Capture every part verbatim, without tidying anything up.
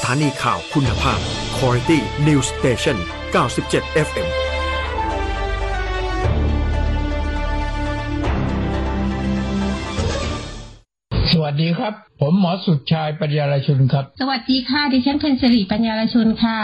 ถานีข่าวคุณภาพ Quality News Station เก้าสิบเจ็ด เอฟ เอ็มสวัสดีครับผมหมอสุดชายปัญญารชุนครับสวัสดีค่ะดิฉันเพ็ญศิริปัญญารชุนค่ะ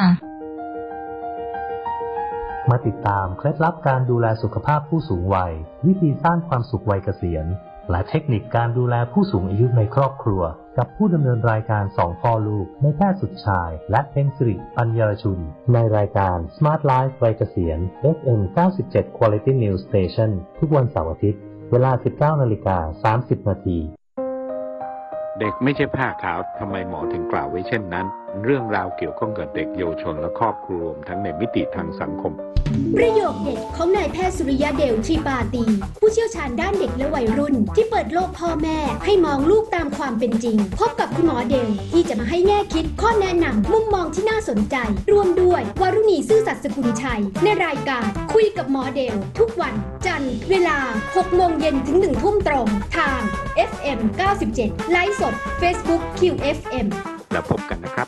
มาติดตามเคล็ดลับการดูแลสุขภาพผู้สูงวัยวิธีสร้างความสุขวัยเกษียณและเทคนิคการดูแลผู้สูงอายุในครอบครัวกับผู้ดำเนินรายการสองพ่อลูกในแพทย์สุดชายและเพ็ญศิริปัญญารชุนในรายการ Smart Life วัยเกษียณ เอฟ เอ็ม เก้าสิบเจ็ด Quality News Station ทุกวันเสาร์อาทิตย์เวลา สิบเก้านาฬิกาสามสิบนาทีเด็กไม่ใช่ผ้าขาวทำไมหมอถึงกล่าวไว้เช่นนั้นเรื่องราวเกี่ยวข้องกับเด็กเยาวชนและครอบครัวรวมทั้งในมิติทางสังคมประโยคเด็ดของนายแพทย์สุริยะเดลทรีปาตีผู้เชี่ยวชาญด้านเด็กและวัยรุ่นที่เปิดโลกพ่อแม่ให้มองลูกตามความเป็นจริงพบกับคุณหมอเดลที่จะมาให้แง่คิดข้อแนะนำมุมมองที่น่าสนใจรวมด้วยวรุณีซื่อสัตย์สกุลชัยในรายการคุยกับหมอเดลทุกวันจันทร์เวลา หกโมงเย็นถึง หนึ่งทุ่มตรงทาง เอฟ เอ็ม เก้าสิบเจ็ด ไลฟ์สด Facebook คิว เอฟ เอ็มแล้วพบกันนะครับ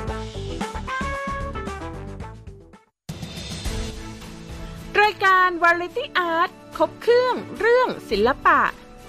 รายการ Variety Art ครบเครื่องเรื่องศิลปะ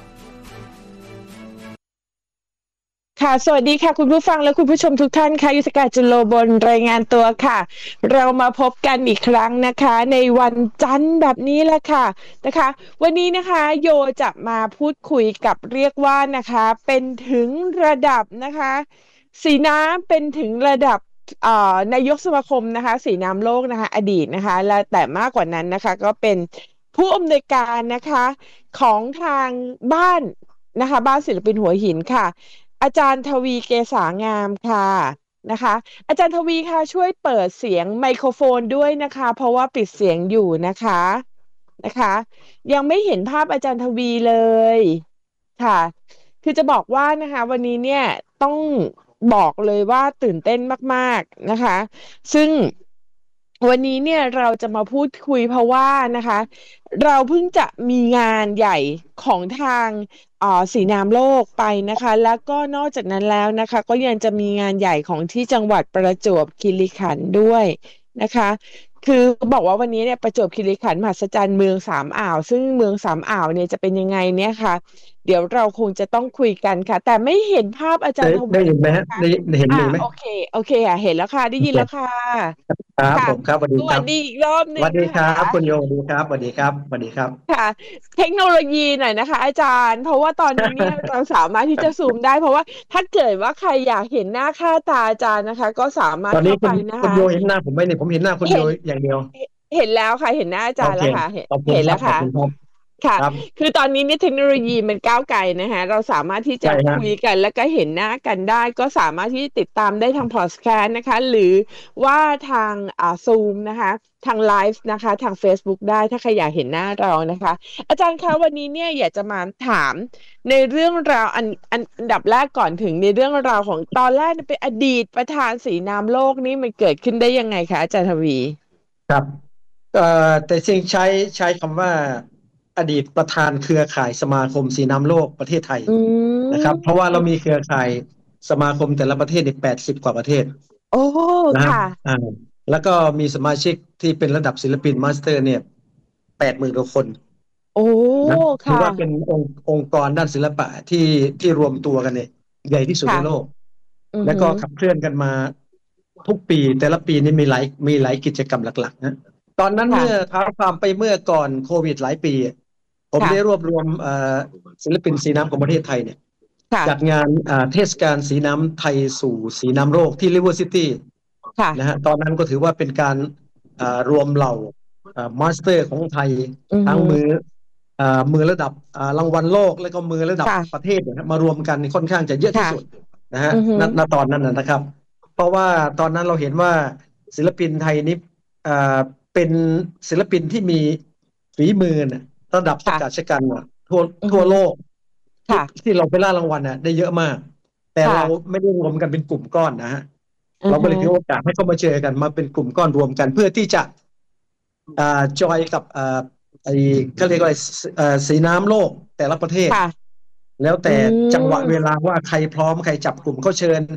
ค่ะสวัสดีค่ะคุณผู้ฟังและคุณผู้ชมทุกท่านค่ะยุทธการจุลโลบลรายงานตัวค่ะเรามาพบกันอีกครั้งนะคะในวันจันทร์แบบนี้แหละค่ะนะคะวันนี้นะคะโยจะมาพูดคุยกับเรียกว่านะคะเป็นถึงระดับนะคะสีน้ำเป็นถึงระดับเอ่อนายกสมาคมนะคะสีน้ำโลกนะคะอดีตนะคะและแต่มากกว่านั้นนะคะก็เป็นผู้อำนวยการนะคะของทางบ้านนะคะบ้านศิลปินหัวหินค่ะอาจารย์ทวีเกษางามค่ะนะคะอาจารย์ทวีค่ะช่วยเปิดเสียงไมโครโฟนด้วยนะคะเพราะว่าปิดเสียงอยู่นะคะนะคะยังไม่เห็นภาพอาจารย์ทวีเลยค่ะคือจะบอกว่านะคะวันนี้เนี่ยต้องบอกเลยว่าตื่นเต้นมากๆนะคะซึ่งวันนี้เนี่ยเราจะมาพูดคุยเพราะว่านะคะเราเพิ่งจะมีงานใหญ่ของทางอ่าสีน้ำโลกไปนะคะแล้วก็นอกจากนั้นแล้วนะคะก็ยังจะมีงานใหญ่ของที่จังหวัดประจวบคีรีขันธ์ด้วยนะคะคือบอกว่าวันนี้เนี่ยประจวบคีรีขันธ์มหัศจรรย์เมืองสามอ่าวซึ่งเมืองสามอ่าวเนี่ยจะเป็นยังไงเนี่ยค่ะเดี๋ยวเราคงจะต้องคุยกันค่ะแต่ไม่เห็นภาพอาจารย์ทวีได้ยินไหมฮะได้เห็นไหมโอเคโอเคค่ะเห็นแล้วค่ะได้ยินแล้วค่ะครับผมครับสวัสดีครับสวัสดีอีกรอบนึงสวัสดีครับคุณโยสวัสดีครับสวัสดีครับสวัสดีครับค่ะเทคโนโลยีหน่อยนะคะอาจารย์เพราะว่าตอนนี้เนี่ยเราสามารถที่จะซูมได้เพราะว่าถ้าเกิดว่าใครอยากเห็นหน้าค่าตาอาจารย์นะคะก็สามารถเข้าไปนะคะคุณโยเห็นหน้าผมไหมเนี่ยผมเห็นหน้าคุณโยอย่างเดียวเห็นแล้วค่ะเห็นหน้าอาจารย์แล้วค่ะเห็นแล้วค่ะค่ะคือตอนนี้เนี่ยเทคโนโลยีมันก้าวไกลนะคะเราสามารถที่จะคุยกันแล้วก็เห็นหน้ากันได้ก็สามารถที่ติดตามได้ทางพอดแคสต์นะคะหรือว่าทางอ่า Zoom นะคะทางไลฟ์นะคะทาง Facebook ได้ถ้าใครอยากเห็นหน้าเรานะคะอาจารย์คะวันนี้เนี่ยอยากจะมาถามในเรื่องราวอันอันอันดับแรกก่อนถึงในเรื่องราวของตอนแรกเป็นอดีตประธานสีน้ำโลกนี่มันเกิดขึ้นได้ยังไงคะอาจารย์ทวีครับเอ่อแต่จริงใช้ใช้คำว่าอดีตประธานเครือข่ายสมาคมสีน้ำโลกประเทศไทยนะครับเพราะว่าเรามีเครือข่ายสมาคมแต่ละประเทศในแปดสิบกว่าประเทศโอ้ค่ะอ่าแล้วก็มีสมาชิกที่เป็นระดับศิลปินมาสเตอร์เนี่ยแปดหมื่นกว่าคนโอ้ค่ะถือว่าเป็นองค์องค์กรด้านศิลปะที่ที่รวมตัวกันเนี่ยใหญ่ที่สุดในโลกแล้วก็ขับเคลื่อนกันมาทุกปีแต่ละปีนี้มีหลายมีหลายกิจกรรมหลักๆนะตอนนั้นเมื่อท้าความไปเมื่อก่อนโควิดหลายปีผมได้รวบรวมศิลปินสีน้ำของประเทศไทยเนี่ยจัดงานเทศกาลสีน้ำไทยสู่สีน้ำโลกที่ริเวอร์ซิตี้นะฮะตอนนั้นก็ถือว่าเป็นการรวมเหล่ามาสเตอร์ของไทยทั้งมือมือระดับรางวัลโลกและก็มือระดับประเทศมารวมกันค่อนข้างจะเยอะที่สุดนะฮะณตอนนั้นนะครับเพราะว่าตอนนั้นเราเห็นว่าศิลปินไทยนี้เป็นศิลปินที่มีฝีมือระดับประกาศกันทั่วทั่วโลกที่เราไปล่ารางวัลน่ะได้เยอะมากแต่เราไม่ได้รวมกันเป็นกลุ่มก้อนนะฮะเราก็เลยมีโอกาสให้เข้ามาเจอกันมาเป็นกลุ่มก้อนรวมกันเพื่อที่จะอ่าจอยกับอ่าไอ้เขาเรียกว่าสีน้ำโลกแต่ละประเทศแล้วแต่จังหวะเวลาว่าใครพร้อมใครจับกลุ่มเขาเชิญ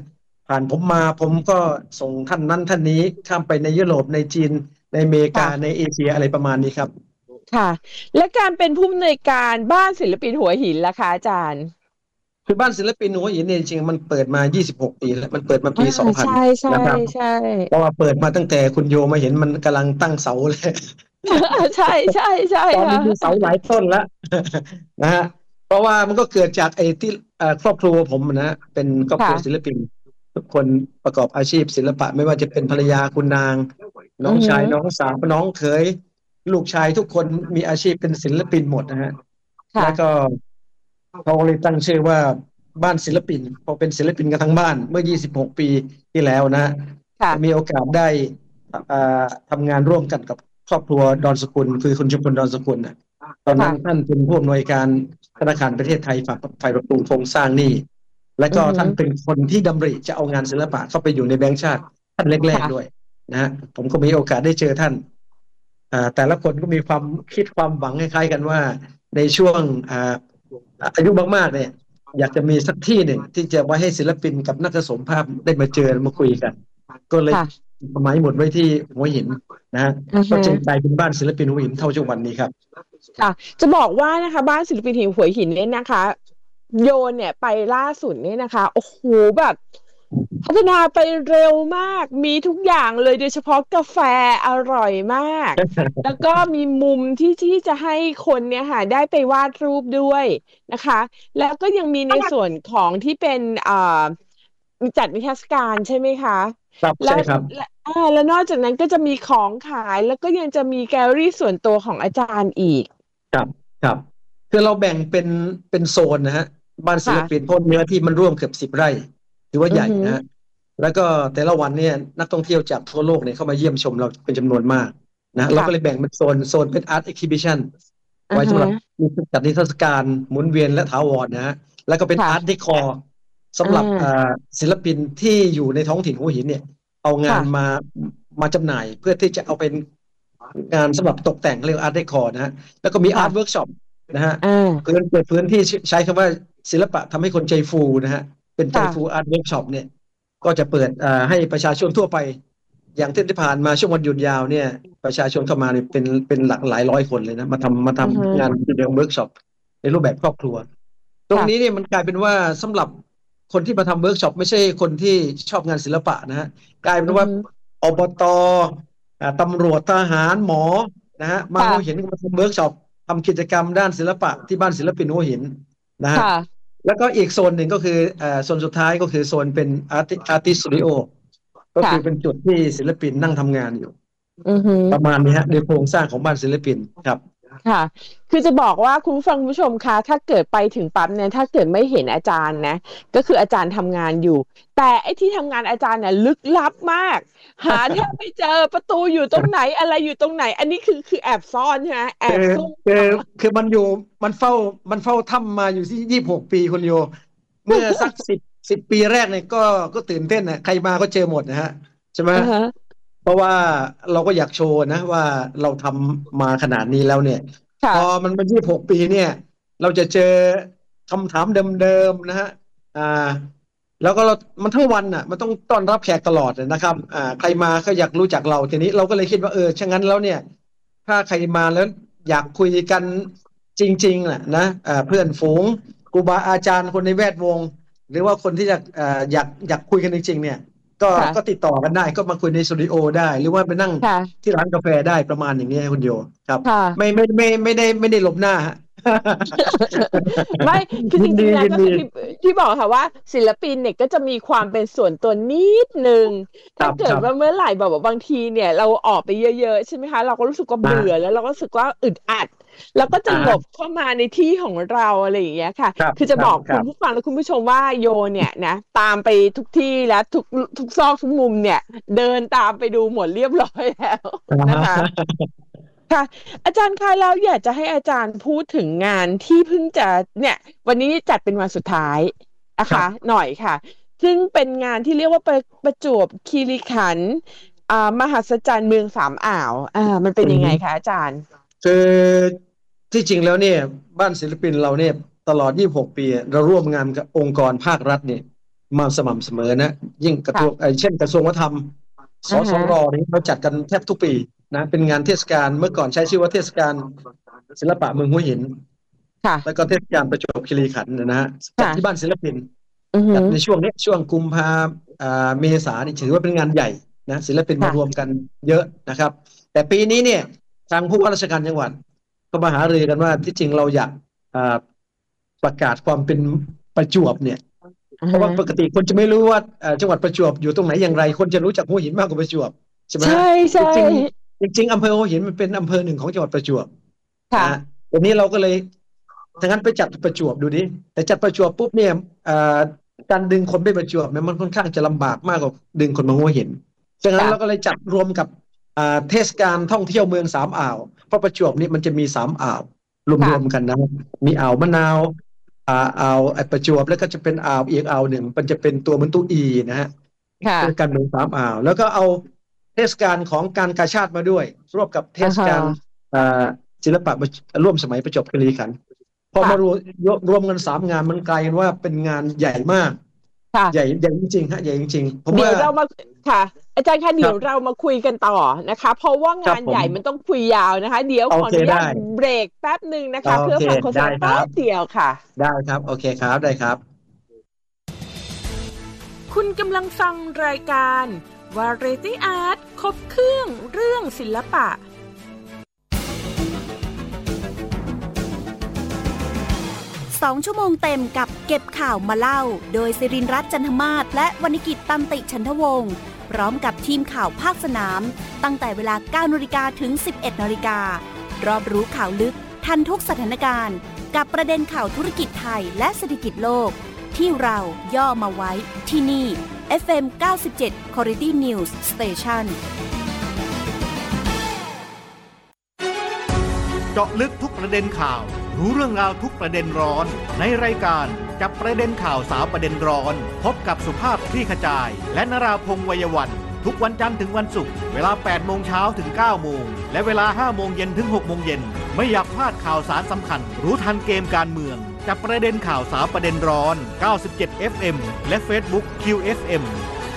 ผ่านผมมาผมก็ส่งท่านนั้นท่านนี้ข้ามไปในยุโรปในจีนในอเมริกาในเอเชียอะไรประมาณนี้ครับค่ะและการเป็นผู้อำนวยการบ้านศิลปินหัวหินล่ะคะอาจารย์คือบ้านศิลปินหัวหินเนี่ยจริงๆมันเปิดมายี่สิบหกปีแล้วมันเปิดมาปีสองพันใช่ใช่ใช่เพราะว่าเปิดมาตั้งแต่คุณโยมาเห็นมันกำลังตั้งเสาเลยใช่ใช่ใช่ตอนนี้มีเสาหลายต้นแล้วนะฮะเพราะว่ามันก็เกิดจากไอ้ที่ครอบครัวผมนะเป็นครอบครัวศิลปินทุกคนประกอบอาชีพศิลปะไม่ว่าจะเป็นภรรยาคุณนางน้องชายน้องสาวน้องเขยลูกชายทุกคนมีอาชีพเป็นศิลปินหมดนะฮะแล้วก็เขาเลยตั้งชื่อว่าบ้านศิลปินพอเป็นศิลปินกันทั้งบ้านเมื่อยี่สิบหกปีที่แล้วนะมีโอกาสได้ทำงานร่วมกันกับครอบครัวดอนสกุลคือคุณชุมพลดอนสกุลนะตอนนั้นท่านเป็นผู้อำนวยการธนาคารประเทศไทยฝ่ายฝ่ายปรับปรุงโครงสร้างหนี้และก็ท่านเป็นคนที่ดำริจะเอางานศิลปะเข้าไปอยู่ในแบงก์ชาติท่านแรกๆด้วยนะฮะผมก็มีโอกาสได้เจอท่านแต่ละคนก็มีความคิดความหวังคล้ายๆกันว่าในช่วงอายุมากๆเนี่ยอยากจะมีสักที่หนึ่งที่จะไว้ให้ศิลปินกับนักผสมภาพได้มาเจอมาคุยกันก็เลยสมัยหมดไว้ที่หัวหินนะก็จึงกลายเป็นบ้านศิลปินหัวหินเท่าทุกวันนี้ครับค่ะจะบอกว่านะคะบ้านศิลปินหัวหินเนี่ยนะคะโยนเนี่ยไปล่าสุดเนี่ยนะคะโอ้โหแบบพัฒนาไปเร็วมากมีทุกอย่างเลยโดยเฉพาะกาแฟอร่อยมาก แล้วก็มีมุมที่ที่จะให้คนเนี่ยค่ะได้ไปวาดรูปด้วยนะคะแล้วก็ยังมีในส่วนของที่เป็นอ่าจัดนิทรรศการใช่ไหมคะครับใช่ครับอ่าแล้วนอกจากนั้นก็จะมีของขายแล้วก็ยังจะมีแกลเลอรี่ส่วนตัวของอาจารย์อีกครับครับคือเราแบ่งเป็นเป็นโซนนะฮะบ้านศิลปินเพราะเนื้อที่มันร่วมเกือบสิบไร่ถือว่าใหญ่นะฮะแล้วก็แต่ละวันเนี่ยนักท่องเที่ยวจากทั่วโลกเนี่ยเข้ามาเยี่ยมชมเราเป็นจำนวนมากนะเราก็เลยแบ่งเป็นโซนโซนเป็นอาร์ตเอ็กซิบิชันไว้สำหรับจัดนิทรรศการหมุนเวียนและถาวรนะฮะแล้วก็เป็นอาร์ตเดคอร์สำหรับศิลปินที่อยู่ในท้องถิ่นหัวหินเนี่ยเอางานมามาจำหน่ายเพื่อที่จะเอาเป็นงานสำหรับตกแต่งเรียกอาร์ตเดคอร์นะฮะแล้วก็มีอาร์ตเวิร์กช็อปนะฮะพื้นเปิดพื้นที่ใช้คำว่าศิลปะทำให้คนใจฟูนะฮะเป็นใจฟูอาร์ตเวิร์กช็อปเนี่ยก็จะเปิดให้ประชาชนทั่วไปอย่างที่ผ่านมาช่วงวันหยุดยาวเนี่ยประชาชนเข้ามาเนี่ยเป็นเป็นหลักหลายร้อยคนเลยนะมาทำมาทำงานในเวิร์กช็อปในรูปแบบครอบครัวตรงนี้เนี่ยมันกลายเป็นว่าสำหรับคนที่มาทำเวิร์กช็อปไม่ใช่คนที่ชอบงานศิลปะนะฮะกลายเป็นว่าอบต.ตำรวจทหารหมอนะฮะมาหัวหินมาทำเวิร์กช็อปทำกิจกรรมด้านศิลปะที่บ้านศิลปินหัวหินนะฮะแล้วก็อีกโซนหนึ่งก็คือโซนสุดท้ายก็คือโซนเป็นอาร์ติอาร์ติสตูดิโอก็คือเป็นจุดที่ศิลปินนั่งทำงานอยู่ประมาณนี้ฮะโดยโครงสร้างของบ้านศิลปินครับค่ะคือจะบอกว่าคุณผู้ฟังคุณผู้ชมคะถ้าเกิดไปถึงปั๊บเนี่ยถ้าเกิดไม่เห็นอาจารย์นะก็คืออาจารย์ทำงานอยู่แต่ไอ้ที่ทำงานอาจารย์เนี่ยลึกลับมากหาแทบไม่เจอประตูอยู่ตรงไหนอะไรอยู่ตรงไหนอันนี้คือคือแอบซ่อนใช่ไหมแอบซุ่มคือคือมันอยู่มันเฝ้ามันเฝ้าถ้ำมาอยู่ที่ยี่สิบหกปีคุณโยเมื่อสักสิบสิบปีแรกเนี่ยก็ก็ตื่นเต้นนะใครมาก็เจอหมดนะฮะใช่ไหมเพราะว่าเราก็อยากโชว์นะว่าเราทำมาขนาดนี้แล้วเนี่ยพอมันเป็นยี่สิบหกปีเนี่ยเราจะเจอคำถามเดิมๆนะฮะอ่าแล้วก็เรามันทั้งวันอ่ะมันต้องต้อนรับแขกตลอดนะครับอ่าใครมาก็อยากรู้จักเราทีนี้เราก็เลยคิดว่าเออฉะนั้นแล้วเนี่ยถ้าใครมาแล้วอยากคุยกันจริงๆแหละนะอ่าเพื่อนฝูงครูบาอาจารย์คนในแวดวงหรือว่าคนที่จะอ่าอยากอยากคุยกันจริงๆเนี่ยก็ก็ติดต่อกันได้ก็มาคุยในสตูดิโอได้หรือว่าไปนั่งที่ร้านกาแฟได้ประมาณอย่างนี้คุณโยครับไม่ไม่ไม่ไม่ได้ไม่ได้หลบหน้าฮะไม่คือจริงๆแล้วก็คือที่บอกค่ะว่าศิลปินเนี่ยก็จะมีความเป็นส่วนตัวนิดนึงถ้าเกิดว่าเมื่อไหร่แบบว่าบางทีเนี่ยเราออกไปเยอะๆใช่ไหมคะเราก็รู้สึกว่าเบื่อแล้วเราก็รู้สึกว่าอึดอัดแล้วก็จะหลบเข้ามาในที่ของเราอะไรอย่างเงี้ยค่ะคือจะบอกคุณผู้ฟังและคุณผู้ชมว่าโยเนี่ยนะตามไปทุกที่และทุกทุกซอกทุกมุมเนี่ยเดินตามไปดูหมดเรียบร้อยแล้วนะคะค่ะอาจารย์คะแล้วอยากจะให้อาจารย์พูดถึงงานที่เพิ่งจะเนี่ยวันนี้จัดเป็นวันสุดท้ายนะคะหน่อยค่ะซึ่งเป็นงานที่เรียกว่าประประจวบคีรีขันธ์อ่ามหัศจรรย์เมืองสามอ่าวอ่ามันเป็นยังไงคะอาจารย์คือที่จริงแล้วเนี่ยบ้านศิลปินเราเนี่ยตลอดยี่สิบหกปีเราร่วมงานกับองค์กรภาครัฐเนี่ยมาสม่ำเสมอนะยิ่งกระทรวงเช่นกระทรวงวัฒนธรรมสสรนี่เราจัดกันแทบทุกปีนะเป็นงานเทศกาลเมื่อก่อนใช้ชื่อว่าเทศกาลศิลปะเมืองหัวหินแล้วก็เทศกาลประจวบคีรีขันธ์นะฮะจัดที่บ้านศิลปินจัดในช่วงนี้ช่วงกุมภาเมษานี่ถือว่าเป็นงานใหญ่นะศิลปินมารวมกันเยอะนะครับแต่ปีนี้เนี่ยทางผู้ว่าราชการจังหวัดก็มาหารือกันว่าที่จริงเราอยากประกาศความเป็นประจวบเนี่ยเพราะว่าปกติคนจะไม่รู้ว่าจังหวัดประจวบอยู่ตรงไหนอย่างไรคนจะรู้จักหัวหินมากกว่าประจวบใช่ไหมใช่ใช่จริงจริงอำเภอหัวหินมันเป็นอำเภอหนึ่งของจังหวัดประจวบค่ะวันนี้เราก็เลยถ้างั้นไปจัดประจวบดูดิแต่จัดประจวบปุ๊บเนี่ยการดึงคนไปประจวบเนี่ยมันค่อนข้างจะลำบากมากกว่าดึงคนมาหัวหินดังนั้นเราก็เลยจัดรวมกับเทศกาลท่องเที่ยวเมืองสามอ่าวเพราะประจวบนี่มันจะมีสามอ่าวรวมๆกันนะมีอ่าวมะนาวอ่าวประจวบแล้วก็จะเป็นอ่าวอีกอ่าวหนึ่งมันจะเป็นตัวมันตุอีนะฮะเป็นการเมืองสามอ่าวแล้วก็เอาเทศกาลของการกาชาดมาด้วยร่วมกับเทศกาลศิลปะร่วมสมัยประจวบคีรีขันธ์พอมารวมรวมกันสามงานมันกลายเป็นว่าเป็นงานใหญ่มากใหญ่ใหญ่จริงๆฮะใหญ่จริงๆผมว่าเดี๋ยวเรามาค่ะอาจารย์คะเดี๋ยวเรามาคุยกันต่อนะคะเพราะว่างานใหญ่มันต้องคุยยาวนะคะเดี๋ยวขออนุญาตเบรกแป๊บนึงนะคะเพื่อฟังโฆษณาแป๊บเดียวค่ะได้ครับโอเคครับได้ครับคุณกำลังฟังรายการ Variety Art ครบเครื่องเรื่องศิลปะสองชั่วโมงเต็มกับเก็บข่าวมาเล่าโดยศิรินทร์รัตน์จันทมาศและวรรณกิจตันติฉันทวงศ์พร้อมกับทีมข่าวภาคสนามตั้งแต่เวลา เก้านาฬิกา ถึง สิบเอ็ดนาฬิการอบรู้ข่าวลึกทันทุกสถานการณ์กับประเด็นข่าวธุรกิจไทยและเศรษฐกิจโลกที่เราย่อมาไว้ที่นี่ เอฟ เอ็ม เก้าสิบเจ็ด Quality News Station เจาะลึกทุกประเด็นข่าวรู้เรื่องราวทุกประเด็นร้อนในรายการจับประเด็นข่าวสาวประเด็นร้อนพบกับสุภาพคลี่ขจายและนราพงษ์วัยวันทุกวันจันทร์ถึงวันศุกร์เวลา แปดโมงเช้าถึง เก้าโมงและเวลา ห้าโมงเย็นถึง หกโมงเย็นไม่อยากพลาดข่าวสารสำคัญรู้ทันเกมการเมืองจับประเด็นข่าวสาวประเด็นร้อนเก้าสิบเจ็ด เอฟ เอ็ม และ Facebook คิว เอฟ เอ็ม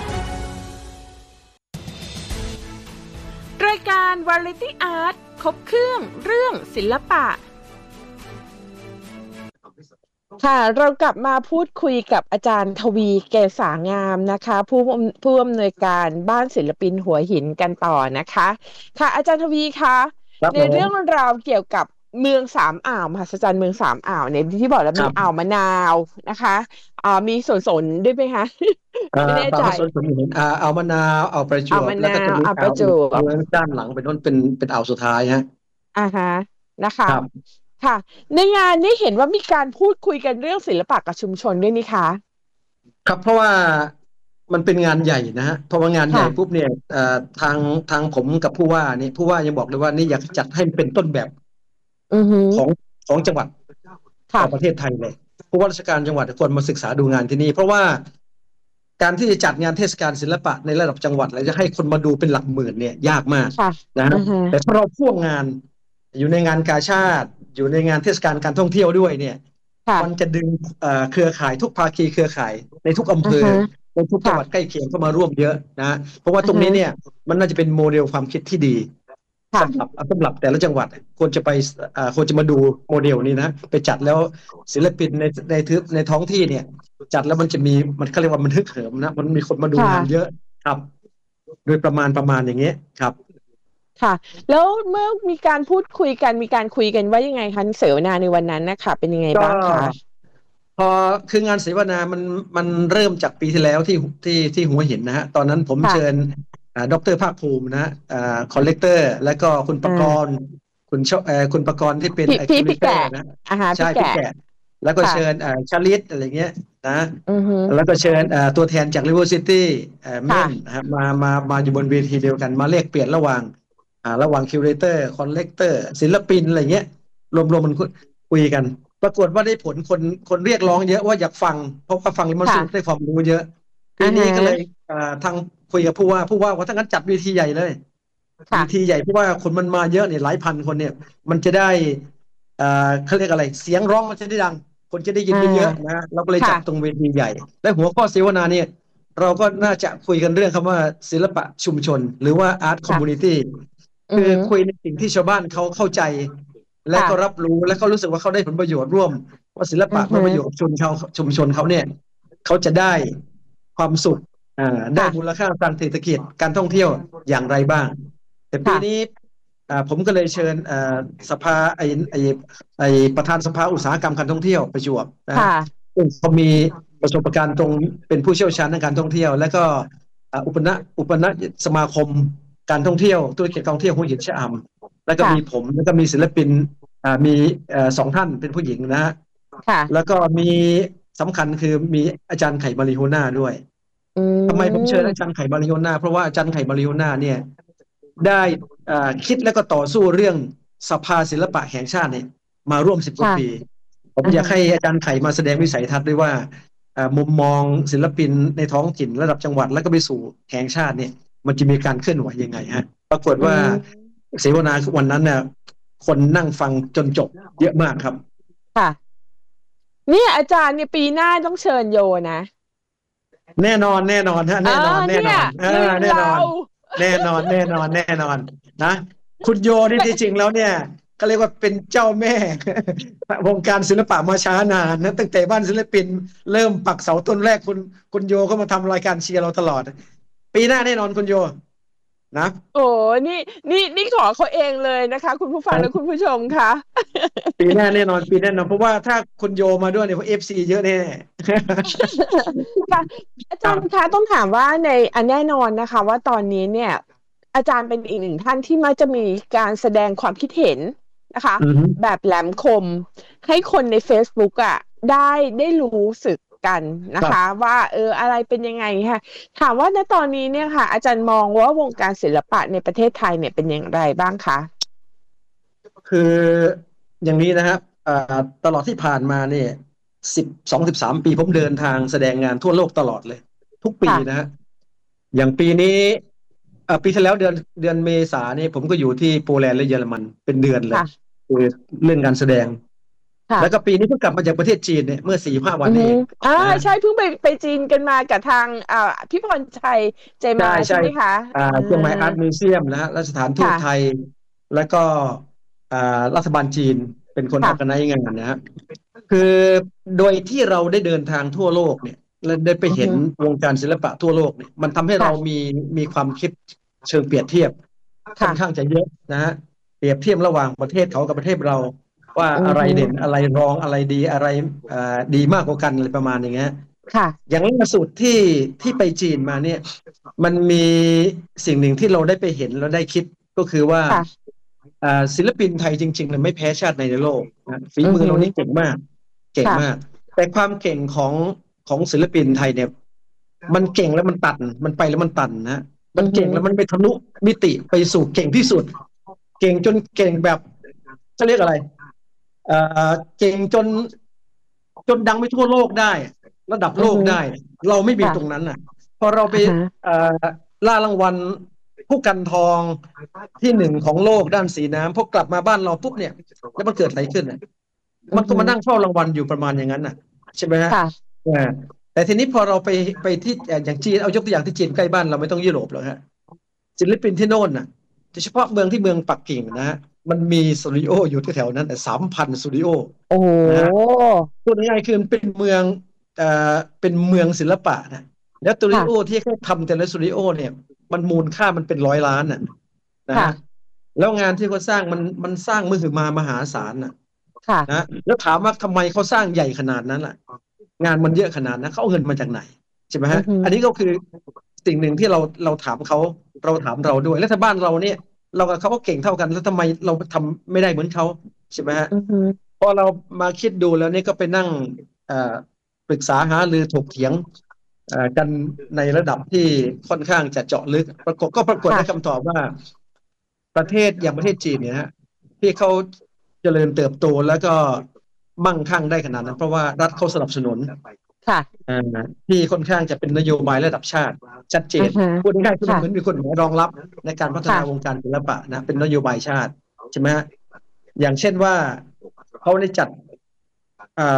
รายการ Variety Art ครบเครื่องเรื่องศิลปะค่ะเรากลับมาพูดคุยกับอาจารย์ทวีเกษางามนะคะผู้ผู้อำนวยการบ้านศิลปินหัวหินกันต่อนะคะค่ะอาจารย์ทวีคะในเรื่องราวเกี่ยวกับเมืองสามอ่าวมหัศจรรย์เมืองสามอ่าวเนี่ยที่บอกแล้วมีอ่าวมะนาวนะคะอ่ามีสนสนด้วยไหมคะไม่แน่ใจอ่าอ่าวมะนาวอ่าวประจวบแล้วก็จะมีอ่าวประจวบด้านหลังเป็นต้นเป็นเป็นอ่าวสุดท้ายฮะอ่าฮะนะคะค่ะในงานนี้เห็นว่ามีการพูดคุยกันเรื่องศิลปะกับชุมชนด้วยนี่คะครับเพราะว่ามันเป็นงานใหญ่นะฮะเพราะว่างานใหญ่ปุ๊บเนี่ยทางทางผมกับผู้ว่านี่ผู้ว่ายังบอกเลยว่านี่อยากจัดให้เป็นต้นแบบของของจังหวัดของประเทศไทยเลยผู้ว่าราชการจังหวัดควรมาศึกษาดูงานที่นี่เพราะว่าการที่จะจัดงานเทศกาลศิลปะในระดับจังหวัดแล้วจะให้คนมาดูเป็นหลักหมื่นเนี่ยยากมากนะแต่ถ้าเราพ่วงงานอยู่ในงานกาชาดอยู่ในงานเทศกาลการท่องเที่ยวด้วยเนี่ยมันจะดึงเครือข่ายทุกภาคีเครือข่ายในทุกอำเภอในทุกจังหวัดใกล้เคียงเข้ามาร่วมเยอะนะเพราะว่าตรงนี้เนี่ยมันน่าจะเป็นโมเดลความคิดที่ดีสำหรับสำหรับแต่ละจังหวัดควรจะไปควรจะมาดูโมเดลนี้นะไปจัดแล้วศิลปินในในทึบในท้องที่เนี่ยจัดแล้วมันจะมีมันเขาเรียกว่ามันฮึกเหิมนะมันมีคนมาดูงานเยอะครับโดยประมาณประมาณอย่างเงี้ยครับค่ะแล้วเมื่อมีการพูดคุยกันมีการคุยกันว่ายังไงคะเสวนาในวันนั้นนะคะเป็นยังไงบ้างคะพอคืองานเสวนามันมันเริ่มจากปีที่แล้วที่ที่ที่หัวหินนะฮะตอนนั้นผมเชิญดร.ภาคภูมินะคอลเลกเตอร์แล้วก็คุณประกรณ์คุณชคุณประกรณ์ที่เป็นพี่พี่แก่นะใช่พี่แก่แล้วก็เชิญชาลิตอะไรเงี้ยนะแล้วก็เชิญตัวแทนจาก River City เม่นนะครับมามามาอยู่บนเวทีเดียวกันมาแลกเปลี่ยนระหว่างระหว่างคิวเรเตอร์คอลเลกเตอร์ศิลปินอะไรเงี้ยรวมๆมันคุยกันปรากฏว่าได้ผลคนคนเรียกร้องเยอะว่าอยากฟังเพราะว่าฟังแล้วมันสุดได้ความรู้เยอะปีนี้ก็เลยทางคุยกับผู้ว่าผู้ว่าว่าถ้างั้นจัดเวทีใหญ่เลยเวทีใหญ่เพราะว่าคนมันมาเยอะเนี่ยหลายพันคนเนี่ยมันจะได้เขาเรียกอะไรเสียงร้องมันจะได้ดังคคนจะได้ยินเยอะๆนะเราก็เลยจัดตรงเวทีใหญ่และหัวข้อเสวนาเนี่ยเราก็น่าจะคุยกันเรื่องคำว่าศิลปะชุมชนหรือว่า Art Community คือคุยในสิ่งที่ชาวบ้านเขาเข้าใจและก็รับรู้และเขารู้สึกว่าเขาได้ผลประโยชน์ร่วมว่าศิลปะผลประโยชน์ชุมชนชุมชนเขาเนี่ยเขาจะได้ความสุขอ่าได้มูลค่าทางเศรษฐกิจการท่องเที่ยวอย่างไรบ้างแต่ปีนี้อ่าผมก็เลยเชิญอ่าสภาไอไอไอประธานสภาอุตสาหกรรมการท่องเที่ยวประจวบนะซึ่งเขามีประสบการณ์ตรงเป็นผู้เชี่ยวชาญในการท่องเที่ยวและก็อุปนอุปนสมาคมการท่องเที่ยวธุรกิจการท่องเที่ยวหัวหินชะอำแล้วก็มีผมแล้วก็มีศิลปินอ่ามีเอ่อสองท่านเป็นผู้หญิงนะฮะแล้วก็มีสำคัญคือมีอาจารย์ไข่มาริโฮน่าด้วยทำไมผมเชิญอาจารย์ไข่มาริโฮน่าเพราะว่าอาจารย์ไข่มาริโฮน่าเนี่ยได้อ่าคิดแล้วก็ต่อสู้เรื่องสภาศิลปะแห่งชาติเนี่ยมาร่วมสิบกว่าปีผมอยากให้อาจารย์ไข่มาแสดงวิสัยทัศน์ด้วยว่ามุมมองศิลปินในท้องถิ่นระดับจังหวัดแล้วก็ไปสู่แห่งชาติเนี่ยมันจะมีการเคลื่อนไหวยังไงฮะปรากฏว่าเสวนาวันนั้นเนี่ยคนนั่งฟังจนจบเยอะมากครับค่ะเนี่ยอาจารย์เนี่ยปีหน้าต้องเชิญโยนะแน่นอนแน่นอนฮะแน่นอนแน่นอนแน่นอนแน่นอนแน่นอนแน่นอนนะคุณโยนี่จริงๆแล้วเนี่ยก็เรียกว่าเป็นเจ้าแม่วงการศิลปะมาช้านานนะตั้งแต่บ้านศิลปินเริ่มปักเสาต้นแรกคุณคุณโยก็มาทำรายการเชียร์เราตลอดปีหน้าแน่นอนคุณโยนะโอ้นี่นี่นี่ขอเขาเองเลยนะคะคุณผู้ฟังและคุณผู้ชมคะปีหน้าแน่นอนปีแน่นอนเพราะว่าถ้าคุณโยมาด้วยเนี่ยเอฟซีเยอะแน่ค่ะอาจารย์คะต้องถามว่าในอันแน่นอนนะคะว่าตอนนี้เนี่ยอาจารย์เป็นอีกหนึ่งท่านที่มักจะมีการแสดงความคิดเห็นนะคะแบบแหลมคมให้คนใน Facebook อ่ะได้ได้รู้สึกกันนะคะว่าเอออะไรเป็นยังไงค่ะถามว่าณตอนนี้เนี่ยค่ะอาจารย์มองว่าวงการศิลปะในประเทศไทยเนี่ยเป็นอย่างไรบ้างคะคืออย่างนี้นะครับตลอดที่ผ่านมาเนี่ยสิบสองสิบสามปีผมเดินทางแสดงงานทั่วโลกตลอดเลยทุกปีนะฮะอย่างปีนี้ปีที่แล้วเดือนเดือนเมษาเนี่ยผมก็อยู่ที่โปแลนด์และเยอรมันเป็นเดือนเลยคือเรื่องการแสดงแล้วก็ปีนี้เพิ่งกลับมาจากประเทศจีนเนี่ยเมื่อสี่ห้าวันนี้อ่าใช่เพิ่งไปไปจีนกันมากับทางอ่าพี่พรชัยใจมาใช่ไหมคะอ่าเชียงใหม่อาร์ตมิวเซียมนะฮะและสถานทูตไทยแล้วก็อ่ารัฐบาลจีนเป็นคนทำกันในงานนะฮะคือโดยที่เราได้เดินทางทั่วโลกเนี่ยและได้ไปเห็นวงการศิลปะทั่วโลกเนี่ยมันทำให้เรามีมีความคิดเชิงเปรียบเทียบค่อนข้างจะเยอะนะฮะเปรียบเทียบระหว่างประเทศเขากับประเทศเราว่าอะไรเด่นอะไรรองอะไรดีอะไรอ่าดีมากกว่ากันอะไรประมาณอย่างเงี้ยค่ะอย่างล่าสุดที่ที่ไปจีนมาเนี่ยมันมีสิ่งหนึ่งที่เราได้ไปเห็นแล้วได้คิดก็คือว่าอ่าศิลปินไทยจริงๆเลยไม่แพ้ชาติในโลกนะฝีมือเรานี่เก่งมากเก่งมากแต่ความเก่งของของศิลปินไทยเนี่ยมันเก่งแล้วมันตันมันไปแล้วมันตันนะมันเก่งแล้วมันไปทะลุมิติไปสู่เก่งที่สุดเก่งจนเก่งแบบจะเรียกอะไรเอ่อเก่งจนจนดังไปทั่วโลกได้ระดับโลกได้เราไม่มีตรงนั้นน่ะพอเราไปเอ่อล่ารางวัลผู้กันทองที่หนึ่งของโลกด้านสีน้ำพอกลับมาบ้านเราปุ๊บเนี่ยแล้วมันเกิดอะไรขึ้นน่ะมันก็มานั่งเฝ้ารางวัลอยู่ประมาณอย่างนั้นน่ะใช่ไหมฮะแต่ทีนี้พอเราไปไปที่อย่างจีนเอายกตัวอย่างที่จีนใกล้บ้านเราไม่ต้องยุโรปหรอกฮะศิลปินที่โน่นน่ะโดยเฉพาะเมืองที่เมืองปักกิ่งนะฮะมันมีสตูดิโออยู่แถวๆนั้นแต่สามพันสตูดิโอโอ้พูดง่ายๆคือเป็นเมืองเอ่อเป็นเมืองศิลปะนะแล้วสตูดิโอที่เขาทำแต่ละสตูดิโอเนี่ยมันมูลค่ามันเป็นร้อยล้านน่ะนะฮะแล้วงานที่เขาสร้างมันมันสร้างมือถือมามหาศาลน่ะนะแล้วถามว่าทำไมเขาสร้างใหญ่ขนาดนั้นล่ะงานมันเยอะขนาดนั้นเขาเอาเงินมาจากไหนใช่ไหมฮะอันนี้ก็คือสิ่งหนึ่งที่เราเราถามเขาเราถามเราด้วยแล้วถ้าบ้านเราเนี่ยเรากับเขาก็เก่งเท่ากันแล้วทำไมเราทำไม่ได้เหมือนเขาใช่ไหมฮะพอเรามาคิดดูแล้วนี่ก็ไปนั่งปรึกษาหารือถกเถียงกันในระดับที่ค่อนข้างจะเจาะลึกปรากฏก็ปรากฏได้คำตอบว่าประเทศอย่างประเทศจีนเนี่ยฮะที่เขาเจริญเติบโตแล้วก็มั่งคั่งได้ขนาดนั้นเพราะว่ารัฐเขาสนับสนุนค่ะที่ค่อนข้างจะเป็นนโยบายระดับชาติชัดเจนพูดง่ายๆคือเหมือนมีคนรองรับในการพัฒนาวงการศิลปะนะเป็นนโยบายชาติใช่ไหมฮะอย่างเช่นว่าเขาได้จัด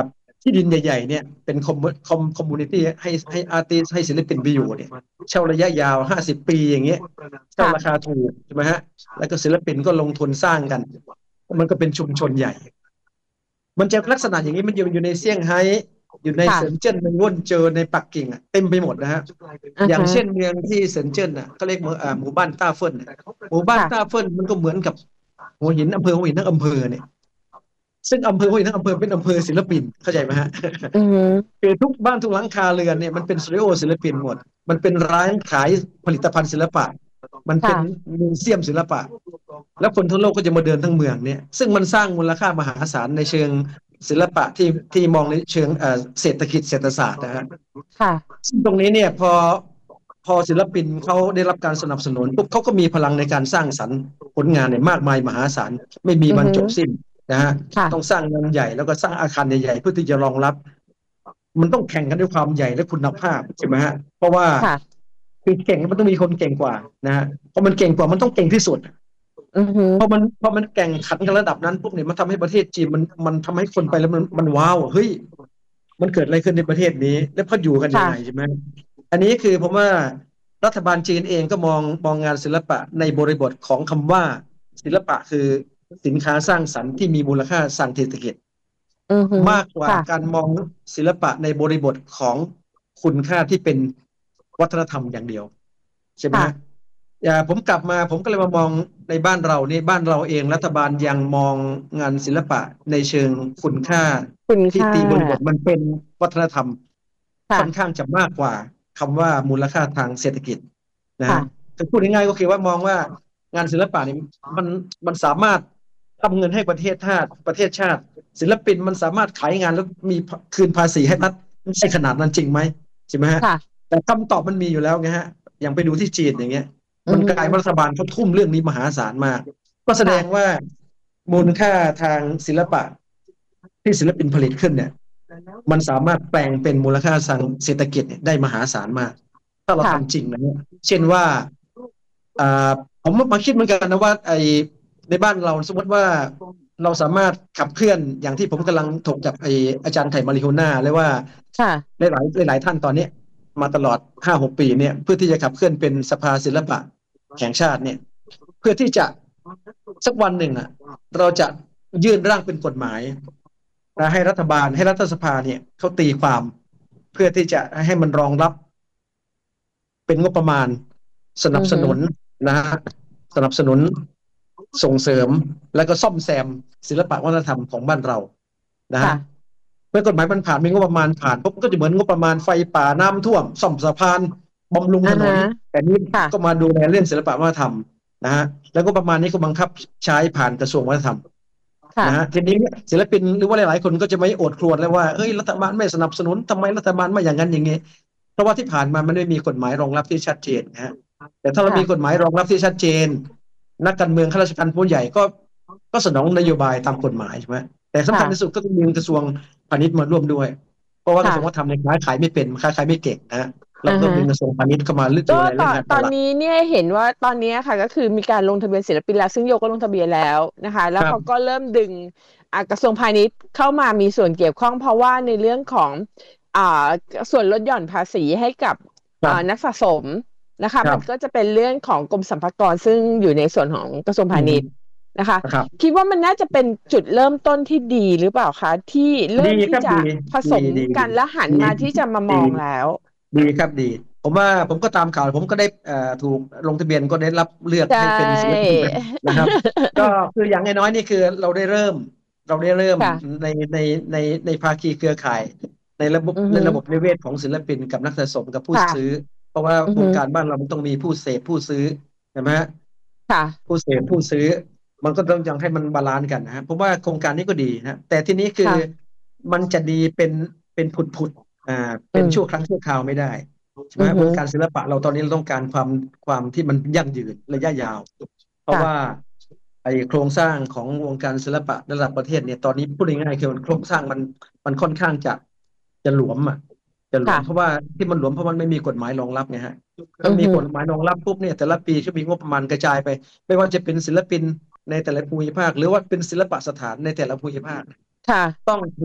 ที่ดินใหญ่ๆเนี่ยเป็นคอมคอมคอมมูนิตี้ให้ให้อาร์ติสให้ศิลปินไปอยู่เนี่ยเช่าระยะยาวห้าสิบปีอย่างเงี้ยเช่าราคาถูกใช่ไหมฮะแล้วก็ศิลปินก็ลงทุนสร้างกันมันก็เป็นชุมชนใหญ่มันจะลักษณะอย่างนี้มันอยู่อยู่ในเซี่ยงไฮ้อยู่ในเซินเจิ้นในว่นเจอในปักกิ่งอ่ะเต็มไปหมดนะฮะอย่างเช่นเมืองที่เซินเจิ้นอ่ะเขาเรียกหมู่บ้านต้าเฟินหมู่บ้านต้าเฟินมันก็เหมือนกับหัวหินอำเภอหัวหินทั้งอำเภอเนี่ยซึ่งอำเภอหัวหินทั้งอำเภอเป็นอำเภอศิลปินเข้าใจไหมฮะคือทุกบ้านทุกหลังคาเรือนเนี่ยมันเป็นสตูดิโอศิลปินหมดมันเป็นร้านขายผลิตภัณฑ์ศิลปะมันเป็นมิวเซียมศิลปะแล้วคนทั่วโลกก็จะมาเดินทั้งเมืองเนี่ยซึ่งมันสร้างมูลค่ามหาศาลในเชิงศิลปะที่ที่มองในเชิงเศรษฐกิจเศรษฐศาสตร์นะฮะซึ่งตรงนี้เนี่ยพอพอศิลปินเขาได้รับการสนับสนุนปุ๊บเขาก็มีพลังในการสร้างสรรค์ผลงานเนี่ยมากมายมหาศาลไม่มีบรรจบสิ้นนะฮะต้องสร้างเมืองใหญ่แล้วก็สร้างอาคารใหญ่ๆเพื่อที่จะรองรับมันต้องแข่งกันด้วยความใหญ่และคุณภาพใช่ไหมฮะเพราะว่าคือเก่งมันต้องมีคนเก่งกว่านะฮะเพราะมันเก่งกว่ามันต้องเก่งที่สุดเพราะมันเพราะมันแข่งขันกันระดับนั้นปุ๊บเนี่ยมันทำให้ประเทศจีนมันมันทำให้คนไปแล้วมันมันว้าวเฮ้ยมันเกิดอะไรขึ้นในประเทศนี้แล้วเขาอยู่กันยังไงใช่ไหมอันนี้คือผมว่ารัฐบาลจีนเองก็มองมองงานศิลปะในบริบทของคำว่าศิลปะคือสินค้าสร้างสรรค์ที่มีมูลค่าทางเศรษฐกิจมากกว่าการมองศิลปะในบริบทของคุณค่าที่เป็นวัฒนธรรมอย่างเดียวใช่ไหมอย่าผมกลับมาผมก็เลยมามองในบ้านเรานี่บ้านเราเองรัฐบาลยังมองงานศิลปะในเชิงคุณค่าที่ตีบริบทมันเป็นวัฒนธรรมค่อนข้างจะมากกว่าคำว่ามูลค่าทางเศรษฐกิจนะจะพูดง่ายๆก็คือว่ามองว่างานศิลปะนี่มันมันสามารถทำเงินให้ประเทศชาติประเทศชาติศิลปินมันสามารถขายงานแล้วมีคืนภาษีให้รัฐใช่ขนาดนั้นจริงไหมใช่ไหมฮะแต่คำตอบมันมีอยู่แล้วไงฮะอย่างไปดูที่จีนอย่างเงี้ยมันกลายรัฐบาลเขาทุ่มเรื่องนี้มหาศาลมากก็แสดงว่ามูลค่าทางศิลปะที่ศิลปินผลิตขึ้นเนี่ยมันสามารถแปลงเป็นมูลค่าทางเศรษฐกิจได้มหาศาลมากถ้าเราทำจริงนะเนี่ยเช่นว่าอ่าผมมาคิดเหมือนกันนะว่าไอในบ้านเราสมมติว่าเราสามารถขับเคลื่อนอย่างที่ผมกำลังถกกับไออาจารย์ไข่มาริโฮน่าเลยว่าหลายหลายหลายท่านตอนนี้มาตลอด ห้าหก ปีเนี่ยเพื่อที่จะขับเคลื่อนเป็นสภาศิลปะแห่งชาติเนี่ยเพื่อที่จะสักวันหนึ่งอ่ะเราจะยื่นร่างเป็นกฎหมายและให้รัฐบาลให้รัฐสภาเนี่ยเขาตีความเพื่อที่จะให้มันรองรับเป็นงบประมาณสนับสนุนนะฮะสนับสนุนส่งเสริมแล้วก็ซ่อมแซมศิลปะวัฒนธรรมของบ้านเรานะฮะเมื่อกฎหมายมันผ่านมีงบประมาณผ่านปุ๊บก็จะเหมือนงบประมาณไฟป่าน้ำท่วมซ่อมสะพานบำรุงถนนแต่นี้ก็มาดูแลเรื่องศิลปะวัฒนธรรมนะฮะแล้วก็ประมาณนี้ก็บังคับใช้ผ่านกระทรวงวัฒนธรรมนะฮะทีนี้ศิลปินหรือว่าหลายๆคนก็จะไม่โอดครวญแล้วว่าเฮ้ยรัฐบาลไม่สนับสนุนทำไมรัฐบาลไม่อย่างนั้นอย่างนี้เพราะว่าที่ผ่านมามันไม่มีกฎหมายรองรับที่ชัดเจนนะฮะแต่ถ้าเรามีกฎหมายรองรับที่ชัดเจนนักการเมืองข้าราชการผู้ใหญ่ก็ก็สนองนโยบายตามกฎหมายใช่ไหมแต่สำคัญที่สุดก็ต้องมีกระทรวงพาณิชย์มาร่วมด้วยเพราะว่ากระทรวงวัฒนธรรมในค้าขายไม่เป็นค้าขายไม่เก่งนะฮะเราต้องมีกระทรวงพาณิชย์เข้ามาลึกดูแลเรื่องการตลาดตอนนี้เนี่ยเห็นว่าตอนนี้ค่ะก็คือมีการลงทะเบียนศิลปินแล้วซึ่งโยก็ลงทะเบียนแล้วนะคะแล้วเขาก็เริ่มดึงกระทรวงพาณิชย์เข้ามามีส่วนเกี่ยวข้องเพราะว่าในเรื่องของอ่าส่วนลดหย่อนภาษีให้กับนักสะสมนะคะมันก็จะเป็นเรื่องของกรมสรรพากรซึ่งอยู่ในส่วนของกระทรวงพาณิชย์นะคะคิดว่ามันน่าจะเป็นจุดเริ่มต้นที่ดีหรือเปล่าคะที่เริ่มที่จะผสมกันและหันมาที่จะมามองแล้วดีครับดีผมว่าผมก็ตามข่าวผมก็ได้ถูกลงทะเบียนก็ได้รับเลือกให้เป็นศิลปินนะครับก็คืออย่างน้อยนี่คือเราได้เริ่มเราได้เริ่มในในในในภาคีเครือข่ายในระบบในระบบนิเวศของศิลปินกับนักสะสมกับผู้ซื้อเพราะว่าวงการบ้านเรามันต้องมีผู้เสพผู้ซื้อใช่ไหมฮะผู้เสพผู้ซื้อมันก็ต้องยังให้มันบาลานซ์กันนะฮะเพราะว่าโครงการนี้ก็ดีนะแต่ทีนี้คือมันจะดีเป็นเป็นผุดผุดอ่าเป็นชั่วครั้งชั่วคราวไม่ได้ใช่ไหมวงการศิลปะเราตอนนี้เราต้องการความความที่มันยั่งยืนระยะยาวเพราะว่าไอโครงสร้างของวงการศิลปะระดับประเทศเนี่ยตอนนี้พูดง่ายๆคือโครงสร้างมันมันค่อนข้างจะจะหลวมอ่ะจะหลวมเพราะว่าที่มันหลวมเพราะมันไม่มีกฎหมายรองรับไงฮะถ้ามีกฎหมายรองรับปุ๊บเนี่ยแต่ละปีก็มีงบประมาณกระจายไปไม่ว่าจะเป็นศิลปินในแต่ละภูมิภาคหรือว่าเป็นศิลปะสถานในแต่ละภูมิภาคต้องถูก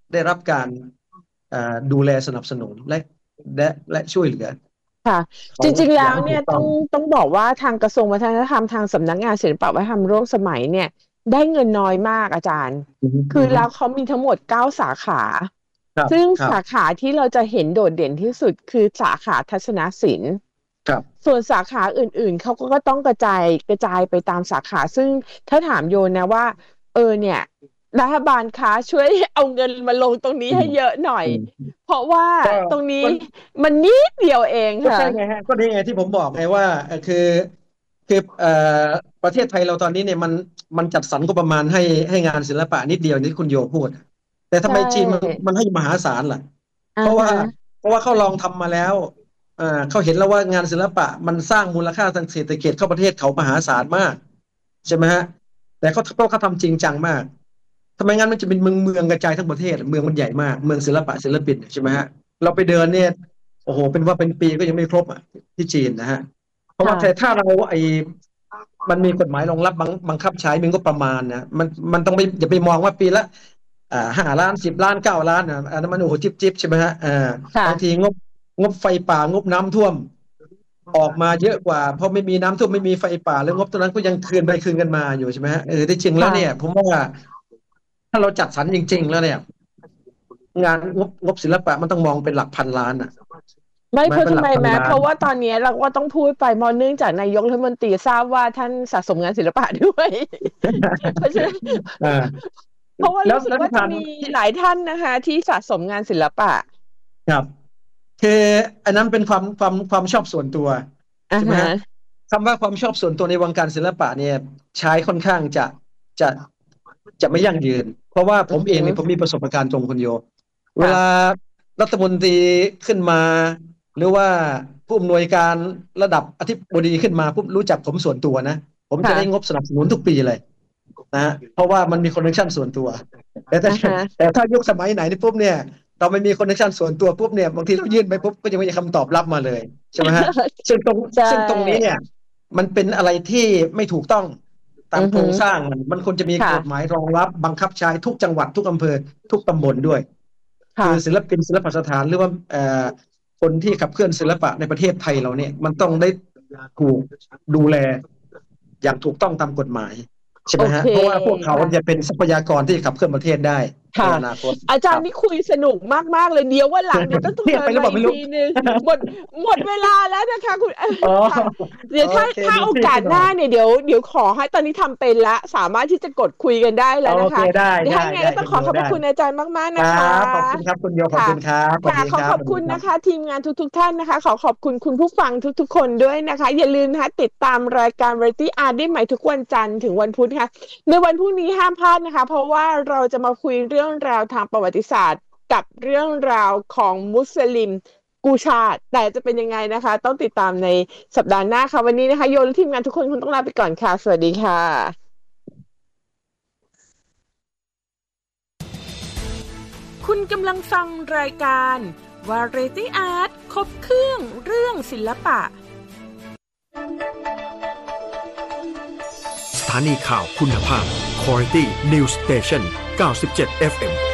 ได้รับการดูแลสนับสนุนและและและช่วยเหลือค่ะจริงๆแล้วเนี่ยต้องต้องบอกว่าทางกระทรวงวัฒนธรรมทางสำนักงานศิลปวัฒนธรรมร่วมสมัยเนี่ยได้เงินน้อยมากอาจารย์คือแล้วเขามีทั้งหมดเก้าสาขาซึ่งสาขาที่เราจะเห็นโดดเด่นที่สุดคือสาขาทัศนศิลป์ส่วนสาขาอื่นๆเขาก็ต้องกระจายกระจายไปตามสาขาซึ่งถ้าถามโยนนะว่าเออเนี่ยรัฐบาลคะช่วยเอาเงินมาลงตรงนี้ให้เยอะหน่อยเพราะว่าตรงนี้มันนิดเดียวเองค่ะก็ใช่ไงฮะก็นี่ไงที่ผมบอกไงว่าคือคือเอ่อประเทศไทยเราตอนนี้เนี่ยมันมันจัดสรรงบประมาณให้ให้งานศิลปะนิดเดียวนี่คุณโยพูดแต่ทำไมจีนมันมันให้มหาศาลล่ะเพราะว่าเพราะว่าเขาลองทำมาแล้วอ่าเขาเห็นแล้วว่างานศิลปะมันสร้างมูลค่าทางเศรษฐกิจเข้าประเทศเขามหาศาลมากใช่ไหมฮะแต่เขาเขาเขาทำจริงจังมากทำไมงั้นมันจะเป็นเมืองเมืองกระจายทั้งประเทศเมืองมันใหญ่มากเมืองศิลปะศิลปินใช่ไหมฮะเราไปเดินเนี่ยโอ้โหเป็นว่าเป็นปีก็ยังไม่ครบอ่ะที่จีนนะฮะเพราะว่าแต่ถ้าเราไอ้มันมีกฎหมายรองรับบังบังคับใช้มันก็ประมาณนะมันมันต้องไปอย่าไปมองว่าปีละอ่าห้าล้านสิบล้านเก้าล้านอ่ะอันนั้นมันโอ้โหจิ๊บจิ๊บใช่ไหมฮะอ่าบางทีงบงบไฟป่างบน้ำท่วมออกมาเยอะกว่าเพราะไม่มีน้ำท่วมไม่มีไฟป่าแล้วงบตัวนั้นก็ยังคืนไปคืนกันมาอยู่ใช่ไหมฮะเออที่จริงแล้วเนี่ยผมว่าถ้าเราจัดสรรจริงๆแล้วเนี่ยงานงบงบศิลปะมันต้องมองเป็นหลักพันล้านอ่ะไม่เพราะทำไมแม้เพราะว่าตอนนี้เราก็ต้องพูดไปมอเนื่องจากนายกรัฐมนตรีทราบว่าท่านสะสมงานศิลปะด้วยเพราะฉะนั้นเพราะว่ารู้สึกว่าจะมีหลายท่านนะคะที่สะสมงานศิลปะครับคืออันนั้นเป็นความความความชอบส่วนตัวใช่ไหมคำว่าความชอบส่วนตัวในวงการศิลปะเนี่ยใช้ค่อนข้างจะจะจะไม่ยั่งยืนเพราะว่าผมเองเนี่ยผมมีประสบการณ์ตรงคุณโยเวลารัฐมนตรีขึ้นมาหรือว่าผู้อำนวยการระดับอธิบดีขึ้นมาปุ๊บรู้จักผมส่วนตัวนะผมจะได้งบสนับสนุนทุกปีเลยนะเพราะว่ามันมีคอนเนคชั่นส่วนตัวแต่แต่แต่ถ้ายุคสมัยไหนนี่ปุ๊บเนี่ยเราไม่มีคอนเนคชั่นส่วนตัวปุ๊บเนี่ยบางทีเรายื่นไปปุ๊บก็ยังไม่มีคำตอบรับมาเลยใช่ไหมฮะซึ่งตรงซึ่งตรงนี้เนี่ยมันเป็นอะไรที่ไม่ถูกต้องตามโครงสร้างมันมันควรจะมีกฎหมายรองรับบังคับใช้ทุกจังหวัดทุกอำเภอทุกตำบลด้วยคือศิลปินศิลปสถานหรือว่าคนที่ขับเคลื่อนศิลปะในประเทศไทยเราเนี่ยมันต้องได้ถูกดูแลอย่างถูกต้องตามกฎหมายใช่ไหมฮะเพราะว่าพวกเขาจะเป็นทรัพยากรที่ขับเคลื่อนประเทศได้ในอนาคตอาจารย์นี่คุยสนุกมากๆเลยเดี๋ยวว่าหลังเดี๋ยวต้องเชิญมาอีกทีนึงหมดหมดเวลาแล้วนะคะคุณเดี๋ยวถ้าถ้าโอกาสหน้าเนี่ยเดี๋ยวเดี๋ยวขอให้ตอนนี้ทำเป็นละสามารถที่จะกดคุยกันได้แล้วนะคะเดี๋ยวให้ไงก็ต้องขอขอบคุณอาจารย์มากๆนะคะขอบคุณครับคุณโยขอบคุณครับค่ะขอขอบคุณนะคะทีมงานทุกๆท่านนะคะขอขอบคุณคุณผู้ฟังทุกๆคนด้วยนะคะอย่าลืมนะคะติดตามรายการ Variety Art ได้ใหม่ทุกวันจันทร์ถึงวันพุธค่ะในวันพรุ่งนี้ห้ามพลาดนะคะเพราะว่าเราจะมาคุยเรื่องราวทางประวัติศาสตร์กับเรื่องราวของมุสลิมกูชาติแต่จะเป็นยังไงนะคะต้องติดตามในสัปดาห์หน้าค่ะวันนี้นะคะโยนและทีมงานทุกคนคงต้องลาไปก่อนค่ะสวัสดีค่ะคุณกำลังฟังรายการ Variety Art ครบเครื่องเรื่องศิลปะสถานีข่าวคุณภาพ Quality News Station เก้าสิบเจ็ด เอฟ เอ็ม